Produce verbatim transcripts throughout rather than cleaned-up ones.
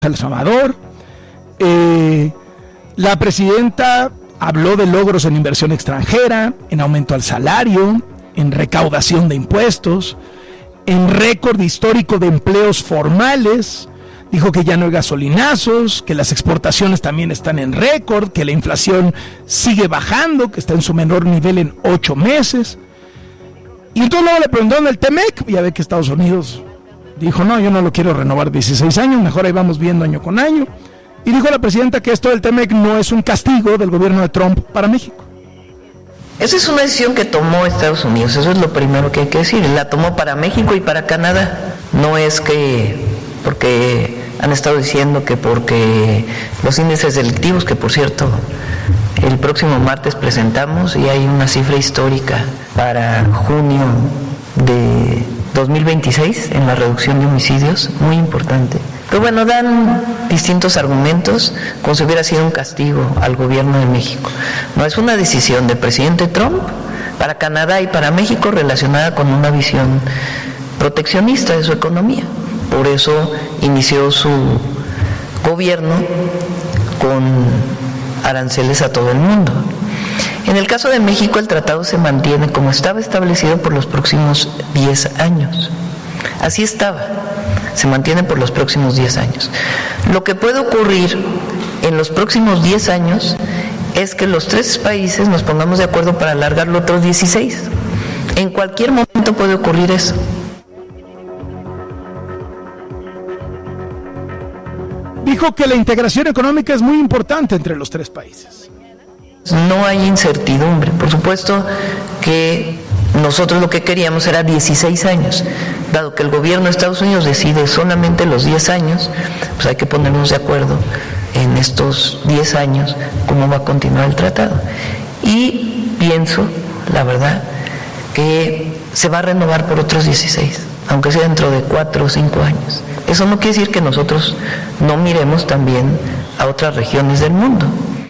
El Salvador. Eh, la presidenta habló de logros en inversión extranjera, en aumento al salario, en recaudación de impuestos, en récord histórico de empleos formales. Dijo que ya no hay gasolinazos, que las exportaciones también están en récord, que la inflación sigue bajando, que está en su menor nivel en ocho meses. Y entonces luego le preguntaron del T M E C, y ya ve que Estados Unidos dijo, no, yo no lo quiero renovar dieciséis años, mejor ahí vamos viendo año con año. Y dijo la presidenta que esto del T M E C no es un castigo del gobierno de Trump para México. Esa es una decisión que tomó Estados Unidos, eso es lo primero que hay que decir. La tomó para México y para Canadá. No es que, porque han estado diciendo que porque los índices delictivos, que por cierto, el próximo martes presentamos y hay una cifra histórica para junio de dos mil veintiséis en la reducción de homicidios, muy importante. Pero bueno, dan distintos argumentos como si hubiera sido un castigo al gobierno de México. No, es una decisión del presidente Trump para Canadá y para México relacionada con una visión proteccionista de su economía. Por eso inició su gobierno con aranceles a todo el mundo. En el caso de México, el tratado se mantiene como estaba establecido por los próximos diez años. Así estaba, se mantiene por los próximos diez años. Lo que puede ocurrir en los próximos diez años es que los tres países nos pongamos de acuerdo para alargarlo otros dieciséis. En cualquier momento puede ocurrir eso. Dijo que la integración económica es muy importante entre los tres países. No hay incertidumbre. Por supuesto que nosotros lo que queríamos era dieciséis años. Dado que el gobierno de Estados Unidos decide solamente los diez años, pues hay que ponernos de acuerdo en estos diez años cómo va a continuar el tratado. Y pienso, la verdad, que se va a renovar por otros dieciséis, aunque sea dentro de cuatro o cinco años. Eso no quiere decir que nosotros no miremos también a otras regiones del mundo.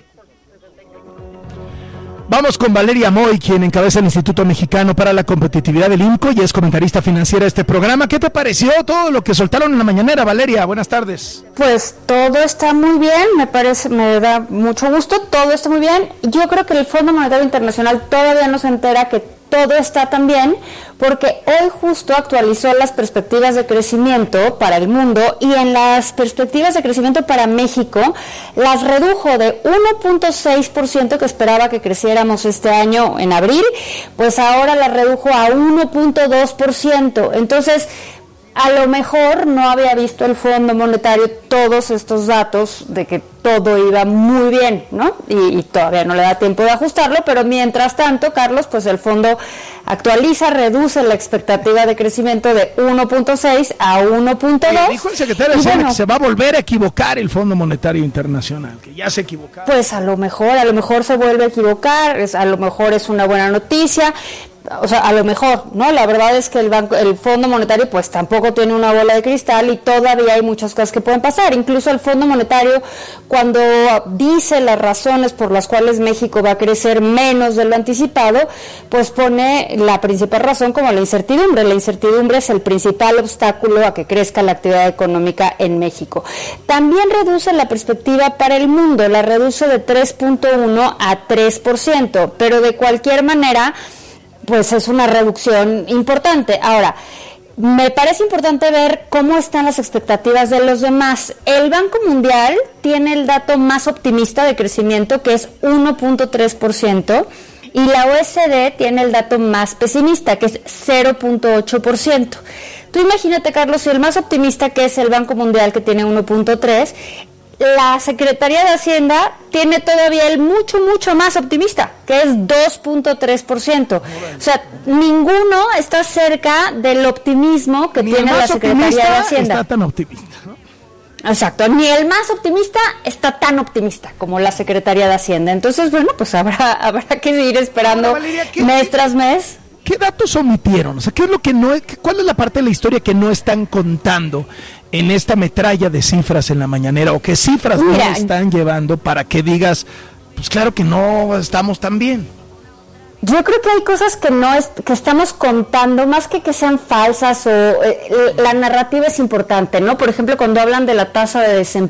Vamos con Valeria Moy, quien encabeza el Instituto Mexicano para la Competitividad del I M C O y es comentarista financiera de este programa. ¿Qué te pareció todo lo que soltaron en la mañanera, Valeria? Buenas tardes. Pues todo está muy bien, me parece, me da mucho gusto, todo está muy bien. Yo creo que el Fondo Monetario Internacional todavía no se entera que todo está tan bien, porque hoy justo actualizó las perspectivas de crecimiento para el mundo y en las perspectivas de crecimiento para México las redujo de uno punto seis por ciento que esperaba que creciéramos este año en abril, pues ahora la redujo a uno punto dos por ciento. Entonces, a lo mejor no había visto el Fondo Monetario todos estos datos de que todo iba muy bien, ¿no? Y, y todavía no le da tiempo de ajustarlo, pero mientras tanto, Carlos, pues el fondo actualiza, reduce la expectativa de crecimiento de uno punto seis a uno punto dos. Dijo el secretario de bueno, que se va a volver a equivocar el Fondo Monetario Internacional, que ya se equivocaba. Pues a lo mejor, a lo mejor se vuelve a equivocar, es, a lo mejor es una buena noticia. O sea, a lo mejor, ¿no? La verdad es que el banco, el Fondo Monetario pues tampoco tiene una bola de cristal y todavía hay muchas cosas que pueden pasar. Incluso el Fondo Monetario, cuando dice las razones por las cuales México va a crecer menos de lo anticipado, pues pone la principal razón como la incertidumbre. La incertidumbre es el principal obstáculo a que crezca la actividad económica en México. También reduce la perspectiva para el mundo, la reduce de tres punto uno a tres por ciento, pero de cualquier manera pues es una reducción importante. Ahora, me parece importante ver cómo están las expectativas de los demás. El Banco Mundial tiene el dato más optimista de crecimiento, que es uno punto tres por ciento, y la O E C D tiene el dato más pesimista, que es cero punto ocho por ciento. Tú imagínate, Carlos, si el más optimista, que es el Banco Mundial, que tiene uno punto tres, la Secretaría de Hacienda tiene todavía el mucho, mucho más optimista, que es dos punto tres por ciento. O sea, ninguno está cerca del optimismo que Ni tiene la Secretaría de Hacienda. Está tan optimista, ¿no? Exacto, ni el más optimista está tan optimista como la Secretaría de Hacienda. Entonces, bueno, pues habrá habrá que seguir esperando Ahora, Valeria, ¿qué, mes tras mes. ¿Qué datos omitieron? O sea, ¿qué es lo que no es, cuál es la parte de la historia que no están contando en esta metralla de cifras en la mañanera, o qué cifras Mira, no están llevando para que digas, pues claro que no estamos tan bien? Yo creo que hay cosas que no es, que estamos contando, más que que sean falsas o eh, la narrativa es importante, ¿no? Por ejemplo, cuando hablan de la tasa de desempleo